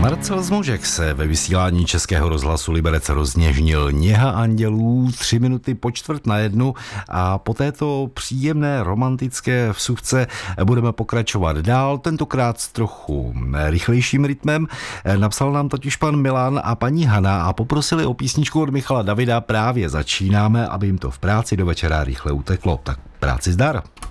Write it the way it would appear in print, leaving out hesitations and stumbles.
Marcel Zmožek se ve vysílání Českého rozhlasu Liberec rozněžnil. Něha andělů 3 minuty po 12:45 a po této příjemné romantické vsuvce budeme pokračovat dál, tentokrát s trochu rychlejším rytmem. Napsal nám totiž pan Milan a paní Hana a poprosili o písničku od Michala Davida. Právě začínáme, aby jim to v práci do večera rychle uteklo. Tak práci zdar.